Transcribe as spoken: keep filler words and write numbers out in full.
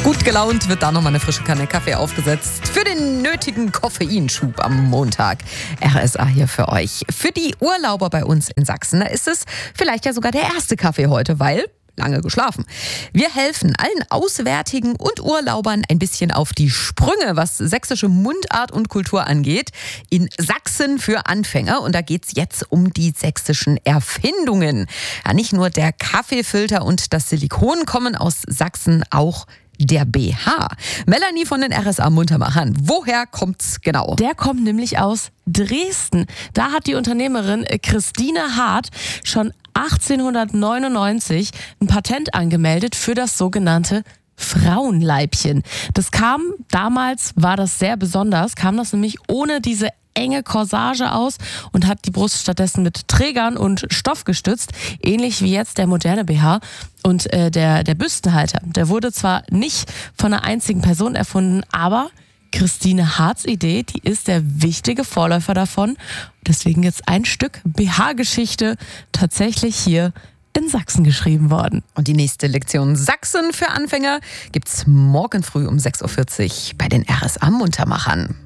Gut gelaunt wird da nochmal eine frische Kanne Kaffee aufgesetzt. Für den nötigen Koffeinschub am Montag. R S A hier für euch. Für die Urlauber bei uns in Sachsen, da ist es vielleicht ja sogar der erste Kaffee heute, weil lange geschlafen. Wir helfen allen Auswärtigen und Urlaubern ein bisschen auf die Sprünge, was sächsische Mundart und Kultur angeht. In Sachsen für Anfänger. Und da geht's jetzt um die sächsischen Erfindungen. Ja, nicht nur der Kaffeefilter und das Silikon kommen aus Sachsen, auch der B H. Melanie von den R S A Muntermachern. Woher kommt's genau? Der kommt nämlich aus Dresden. Da hat die Unternehmerin Christine Hart schon achtzehnhundertneunundneunzig ein Patent angemeldet für das sogenannte Frauenleibchen. Das kam, damals war das sehr besonders, kam das nämlich ohne diese enge Corsage aus und hat die Brust stattdessen mit Trägern und Stoff gestützt, ähnlich wie jetzt der moderne B H. Und äh, der, der Büstenhalter, der wurde zwar nicht von einer einzigen Person erfunden, aber Christine Harts Idee, die ist der wichtige Vorläufer davon. Deswegen jetzt ein Stück B H-Geschichte tatsächlich hier in Sachsen geschrieben worden. Und die nächste Lektion Sachsen für Anfänger gibt's morgen früh um sechs Uhr vierzig bei den R S A Muntermachern.